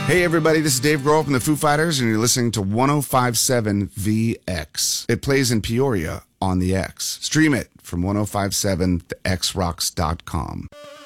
Hey everybody, this is Dave Grohl from the Foo Fighters, and you're listening to 105.7 VX. It plays in Peoria on the X. Stream it from 105.7thexrocks.com.